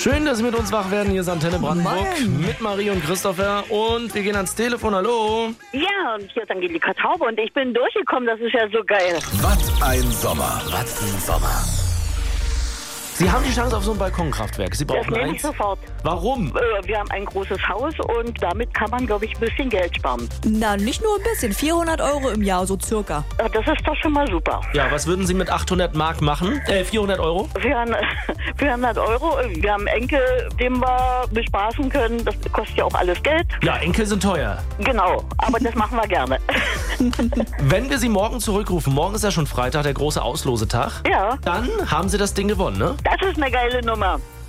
Schön, dass Sie mit uns wach werden. Hier ist Antenne Brandenburg Moin. mit Marie und Christopher. Und wir gehen ans Telefon. Hallo. Ja, und hier ist Angelika Taube und ich bin durchgekommen, das ist ja so geil. Was ein Sommer. Was für ein Sommer. Sie haben die Chance auf so ein Balkonkraftwerk. Sie Das brauchen nehme ich eins. sofort. Warum? Wir haben ein großes Haus und damit kann man, glaube ich, ein bisschen Geld sparen. Na, nicht nur ein bisschen. 400 € im Jahr, so circa. Das ist doch schon mal super. Ja, was würden Sie mit 800 Mark machen? 400 Euro? Für 400 Euro. Wir haben einen Enkel, den wir bespaßen können. Das kostet ja auch alles Geld. Ja, Enkel sind teuer. Genau, aber das machen wir gerne. Wenn wir Sie morgen zurückrufen, morgen ist ja schon Freitag, der große Auslosetag, Ja, dann haben Sie das Ding gewonnen, ne? das ist eine geile Nummer.